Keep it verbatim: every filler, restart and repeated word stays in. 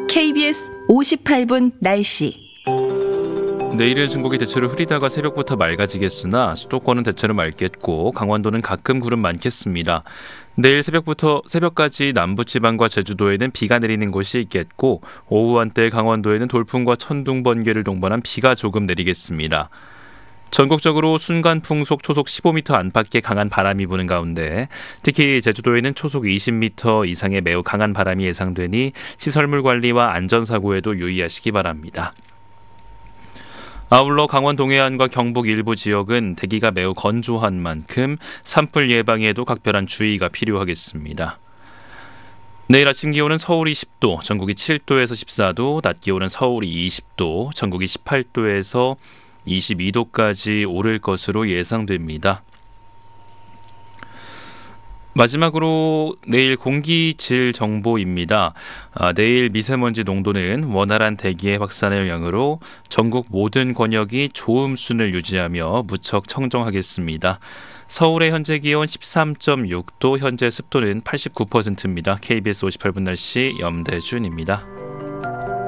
케이비에스 오십팔 분 날씨. 내일은 전국이 대체로 흐리다가 새벽부터 맑아지겠으나 수도권은 대체로 맑겠고 강원도는 가끔 구름 많겠습니다. 내일 새벽부터 새벽까지 남부지방과 제주도에는 비가 내리는 곳이 있겠고 오후 한때 강원도에는 돌풍과 천둥, 번개를 동반한 비가 조금 내리겠습니다. 전국적으로 순간 풍속 초속 십오 미터 안팎의 강한 바람이 부는 가운데 특히 제주도에는 초속 이십 미터 이상의 매우 강한 바람이 예상되니 시설물 관리와 안전사고에도 유의하시기 바랍니다. 아울러 강원 동해안과 경북 일부 지역은 대기가 매우 건조한 만큼 산불 예방에도 각별한 주의가 필요하겠습니다. 내일 아침 기온은 서울이 십 도, 전국이 칠 도에서 십사 도, 낮 기온은 서울이 이십 도, 전국이 십팔 도에서 이십이 도까지 오를 것으로 예상됩니다. 마지막으로 내일 공기질 정보입니다. 아, 내일 미세먼지 농도는 원활한 대기의 확산의 영향으로 전국 모든 권역이 좋음순을 유지하며 무척 청정하겠습니다. 서울의 현재 기온 십삼 점 육 도, 현재 습도는 팔십구 퍼센트입니다. 케이비에스 오십팔 분 날씨 염대준입니다.